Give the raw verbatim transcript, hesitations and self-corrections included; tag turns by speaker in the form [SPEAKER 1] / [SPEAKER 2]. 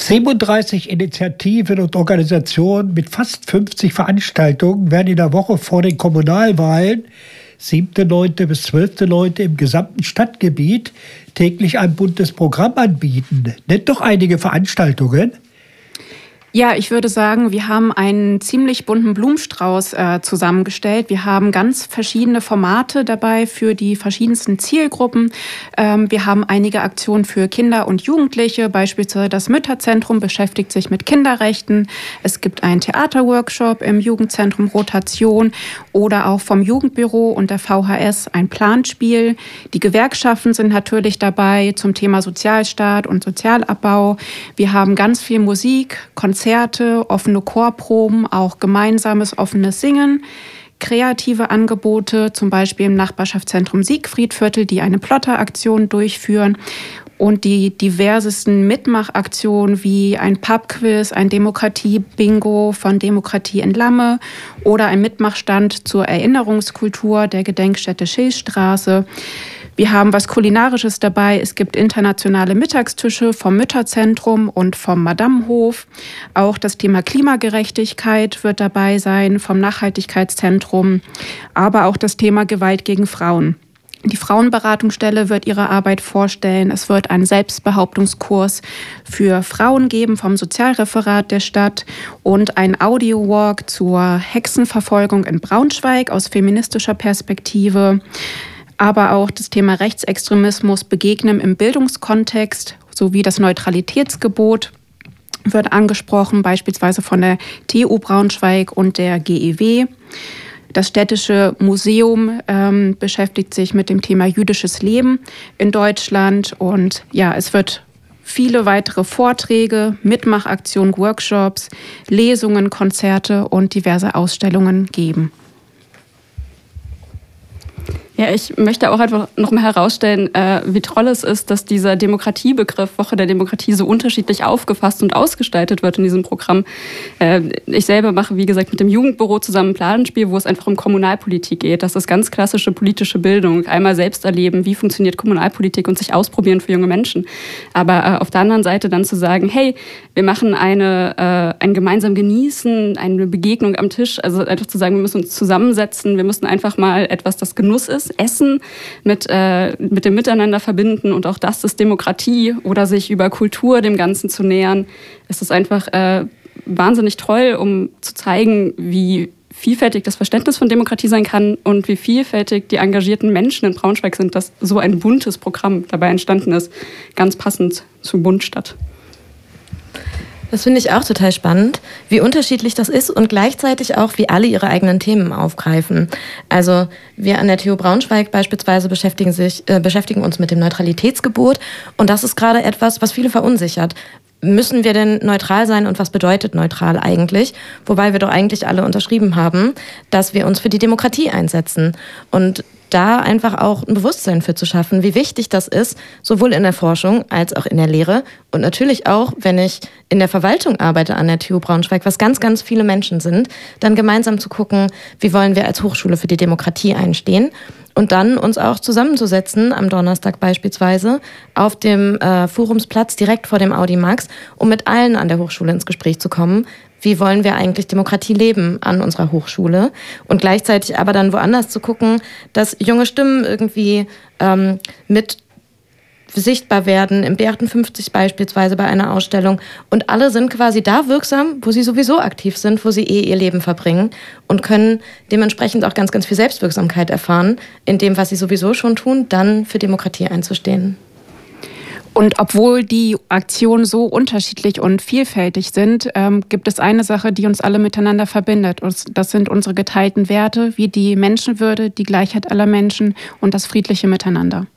[SPEAKER 1] siebenunddreißig Initiativen und Organisationen mit fast fünfzig Veranstaltungen werden in der Woche vor den Kommunalwahlen, siebten neunten bis zwölften neunten im gesamten Stadtgebiet, täglich ein buntes Programm anbieten. Nennt doch einige Veranstaltungen.
[SPEAKER 2] Ja, ich würde sagen, wir haben einen ziemlich bunten Blumenstrauß äh, zusammengestellt. Wir haben ganz verschiedene Formate dabei für die verschiedensten Zielgruppen. Ähm, wir haben einige Aktionen für Kinder und Jugendliche. Beispielsweise das Mütterzentrum beschäftigt sich mit Kinderrechten. Es gibt einen Theaterworkshop im Jugendzentrum Rotation oder auch vom Jugendbüro und der V H S ein Planspiel. Die Gewerkschaften sind natürlich dabei zum Thema Sozialstaat und Sozialabbau. Wir haben ganz viel Musik, Konzerte, Konzerte, offene Chorproben, auch gemeinsames offenes Singen, kreative Angebote, zum Beispiel im Nachbarschaftszentrum Siegfriedviertel, die eine Plotter-Aktion durchführen und die diversesten Mitmachaktionen wie ein Pubquiz, ein Demokratie-Bingo von Demokratie in Lamme oder ein Mitmachstand zur Erinnerungskultur der Gedenkstätte Schillstraße. Wir haben was Kulinarisches dabei. Es gibt internationale Mittagstische vom Mütterzentrum und vom Madamhof. Auch das Thema Klimagerechtigkeit wird dabei sein vom Nachhaltigkeitszentrum, aber auch das Thema Gewalt gegen Frauen. Die Frauenberatungsstelle wird ihre Arbeit vorstellen. Es wird einen Selbstbehauptungskurs für Frauen geben vom Sozialreferat der Stadt und ein Audio-Walk zur Hexenverfolgung in Braunschweig aus feministischer Perspektive. Aber auch das Thema Rechtsextremismus begegnen im Bildungskontext sowie das Neutralitätsgebot wird angesprochen, beispielsweise von der T U Braunschweig und der G E W. Das Städtische Museum ähm, beschäftigt sich mit dem Thema jüdisches Leben in Deutschland und ja, es wird viele weitere Vorträge, Mitmachaktionen, Workshops, Lesungen, Konzerte und diverse Ausstellungen geben.
[SPEAKER 3] Ja, ich möchte auch einfach noch mal herausstellen, äh, wie toll es ist, dass dieser Demokratiebegriff Woche der Demokratie so unterschiedlich aufgefasst und ausgestaltet wird in diesem Programm. Äh, ich selber mache, wie gesagt, mit dem Jugendbüro zusammen ein Planspiel, wo es einfach um Kommunalpolitik geht. Das ist ganz klassische politische Bildung. Einmal selbst erleben, wie funktioniert Kommunalpolitik und sich ausprobieren für junge Menschen. Aber äh, auf der anderen Seite dann zu sagen, hey, wir machen eine, äh, ein gemeinsam Genießen, eine Begegnung am Tisch. Also einfach zu sagen, wir müssen uns zusammensetzen, wir müssen einfach mal etwas, das Genuss ist, Essen mit, äh, mit dem Miteinander verbinden und auch das ist Demokratie oder sich über Kultur dem Ganzen zu nähern. Es ist einfach äh, wahnsinnig toll, um zu zeigen, wie vielfältig das Verständnis von Demokratie sein kann und wie vielfältig die engagierten Menschen in Braunschweig sind, dass so ein buntes Programm dabei entstanden ist, ganz passend zu Bundstadt.
[SPEAKER 4] Das finde ich auch total spannend, wie unterschiedlich das ist und gleichzeitig auch, wie alle ihre eigenen Themen aufgreifen. Also wir an der T U Braunschweig beispielsweise beschäftigen, sich, äh, beschäftigen uns mit dem Neutralitätsgebot und das ist gerade etwas, was viele verunsichert. Müssen wir denn neutral sein und was bedeutet neutral eigentlich? Wobei wir doch eigentlich alle unterschrieben haben, dass wir uns für die Demokratie einsetzen und da einfach auch ein Bewusstsein für zu schaffen, wie wichtig das ist, sowohl in der Forschung als auch in der Lehre und natürlich auch, wenn ich in der Verwaltung arbeite an der T U Braunschweig, was ganz, ganz viele Menschen sind, dann gemeinsam zu gucken, wie wollen wir als Hochschule für die Demokratie einstehen und dann uns auch zusammenzusetzen, am Donnerstag beispielsweise, auf dem äh, Forumsplatz direkt vor dem Audimax, um mit allen an der Hochschule ins Gespräch zu kommen. Wie wollen wir eigentlich Demokratie leben an unserer Hochschule? Und gleichzeitig aber dann woanders zu gucken, dass junge Stimmen irgendwie ähm, mit sichtbar werden, im B achtundfünfzig beispielsweise bei einer Ausstellung. Und alle sind quasi da wirksam, wo sie sowieso aktiv sind, wo sie eh ihr Leben verbringen und können dementsprechend auch ganz, ganz viel Selbstwirksamkeit erfahren, in dem, was sie sowieso schon tun, dann für Demokratie einzustehen.
[SPEAKER 2] Und obwohl die Aktionen so unterschiedlich und vielfältig sind, ähm, gibt es eine Sache, die uns alle miteinander verbindet. Und das sind unsere geteilten Werte, wie die Menschenwürde, die Gleichheit aller Menschen und das friedliche Miteinander.